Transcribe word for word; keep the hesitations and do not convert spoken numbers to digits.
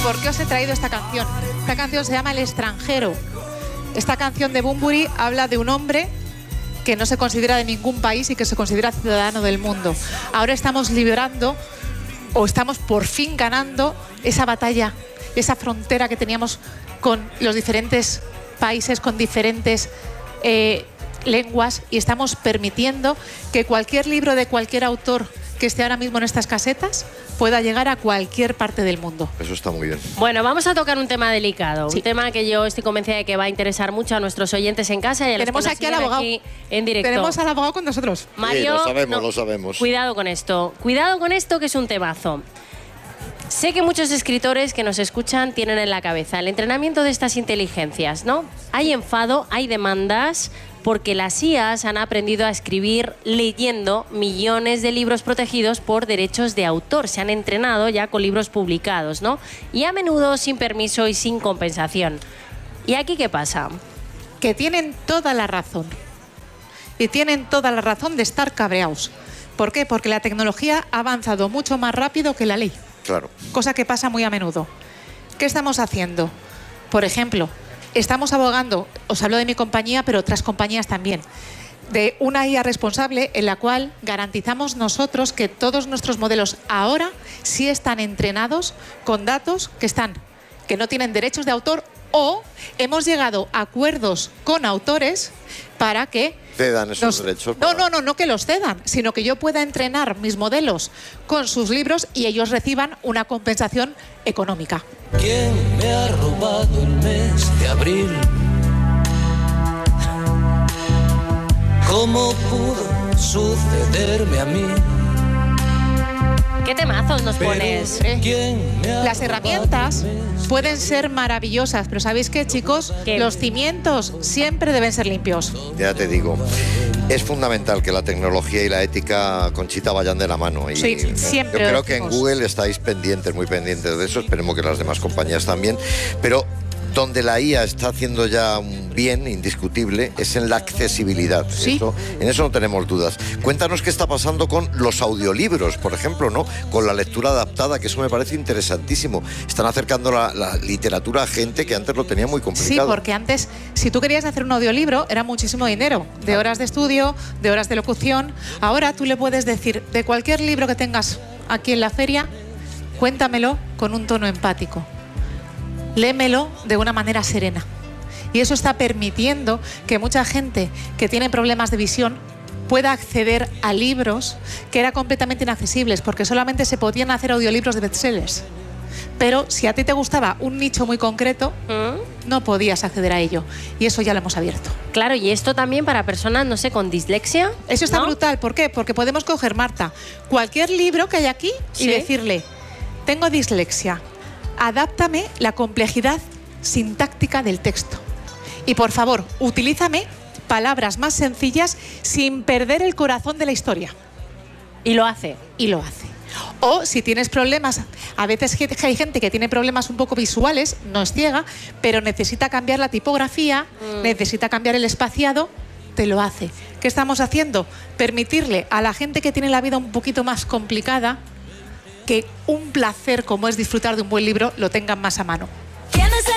por qué os he traído esta canción. Esta canción se llama El extranjero. Esta canción de Bunbury habla de un hombre que no se considera de ningún país y que se considera ciudadano del mundo. Ahora estamos librando, o estamos por fin ganando, esa batalla, esa frontera que teníamos con los diferentes países, con diferentes eh, lenguas, y estamos permitiendo que cualquier libro de cualquier autor que esté ahora mismo en estas casetas pueda llegar a cualquier parte del mundo. Eso está muy bien. Bueno, vamos a tocar un tema delicado, sí. un tema que yo estoy convencida de que va a interesar mucho a nuestros oyentes en casa y a los Tenemos que nos aquí al siguen abogado. aquí en directo. Tenemos al abogado con nosotros. Mario, sí, lo sabemos, no, lo sabemos. Cuidado con esto, cuidado con esto que es un temazo. Sé que muchos escritores que nos escuchan tienen en la cabeza el entrenamiento de estas inteligencias, ¿no? Hay enfado, hay demandas, porque las I As han aprendido a escribir leyendo millones de libros protegidos por derechos de autor. Se han entrenado ya con libros publicados, ¿no? Y a menudo sin permiso y sin compensación. ¿Y aquí qué pasa? Que tienen toda la razón. Y tienen toda la razón de estar cabreados. ¿Por qué? Porque la tecnología ha avanzado mucho más rápido que la ley. Claro. Cosa que pasa muy a menudo. ¿Qué estamos haciendo? Por ejemplo, estamos abogando, os hablo de mi compañía, pero otras compañías también, de una I A responsable en la cual garantizamos nosotros que todos nuestros modelos ahora sí están entrenados con datos que están, que no tienen derechos de autor, o hemos llegado a acuerdos con autores para que cedan esos nos, derechos. No, para... no, no, no que los cedan, sino que yo pueda entrenar mis modelos con sus libros y ellos reciban una compensación económica. ¿Quién me ha robado el mes de abril? ¿Cómo pudo sucederme a mí? ¿Qué temazos nos pones? Las herramientas pueden ser maravillosas, pero ¿sabéis qué, chicos? ¿Qué? Los cimientos siempre deben ser limpios. Ya te digo, es fundamental que la tecnología y la ética, Conchita, vayan de la mano. Y Sí, siempre yo creo lo que en decimos. Google estáis pendientes, muy pendientes de eso, esperemos que las demás compañías también, pero donde la I A está haciendo ya un bien indiscutible es en la accesibilidad. Sí. Eso, en eso no tenemos dudas. Cuéntanos qué está pasando con los audiolibros, por ejemplo, ¿no? Con la lectura adaptada, que eso me parece interesantísimo. Están acercando la, la literatura a gente que antes lo tenía muy Sí, complicado. porque antes, si tú querías hacer un audiolibro, era muchísimo dinero, de horas de estudio, de horas de locución. Ahora tú le puedes decir, de cualquier libro que tengas aquí en la feria, cuéntamelo con un tono empático. Léemelo de una manera serena. Y eso está permitiendo que mucha gente que tiene problemas de visión pueda acceder a libros que eran completamente inaccesibles, porque solamente se podían hacer audiolibros de bestsellers. Pero si a ti te gustaba un nicho muy concreto, ¿Mm? no podías acceder a ello. Y eso ya lo hemos abierto. Claro, y esto también para personas, no sé, con dislexia. Eso está ¿no? brutal. ¿Por qué? Porque podemos coger, Marta, cualquier libro que hay aquí y ¿Sí? decirle, tengo dislexia, adáptame la complejidad sintáctica del texto. Y por favor, utilízame palabras más sencillas sin perder el corazón de la historia. Y lo hace. Y lo hace. O si tienes problemas, a veces hay gente que tiene problemas un poco visuales, no es ciega, pero necesita cambiar la tipografía, mm. necesita cambiar el espaciado, te lo hace. ¿Qué estamos haciendo? Permitirle a la gente que tiene la vida un poquito más complicada que un placer como es disfrutar de un buen libro lo tengan más a mano.